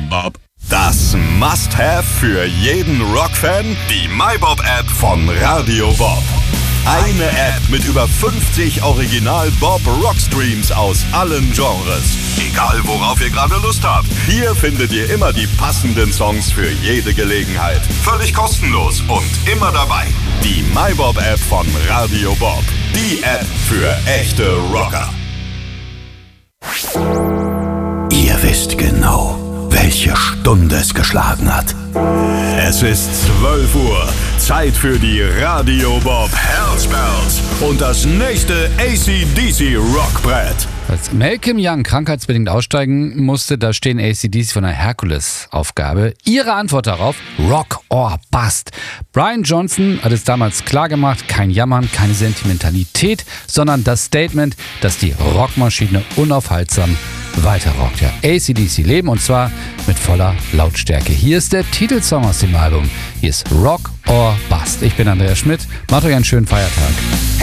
Bob. Das Must-Have für jeden Rockfan, die MyBob-App von Radio Bob. Eine App mit über 50 Original-Bob-Rockstreams aus allen Genres. Egal, worauf ihr gerade Lust habt. Hier findet ihr immer die passenden Songs für jede Gelegenheit. Völlig kostenlos und immer dabei. Die MyBob-App von Radio Bob. Die App für echte Rocker. Ihr wisst genau, welche Stunde es geschlagen hat. Es ist 12 Uhr. Zeit für die Radio Bob Hellspells und das nächste AC/DC Rockbrett. Als Malcolm Young krankheitsbedingt aussteigen musste, da stehen AC/DC vor einer Herkulesaufgabe. Ihre Antwort darauf: Rock or Bust. Brian Johnson hat es damals klargemacht: kein Jammern, keine Sentimentalität, sondern das Statement, dass die Rockmaschine unaufhaltsam weiterrockt. Ja, AC/DC leben, und zwar mit voller Lautstärke. Hier ist der Titelsong aus dem Album. Hier ist Rock or Bust. Ich bin Andreas Schmidt. Macht euch einen schönen Feiertag.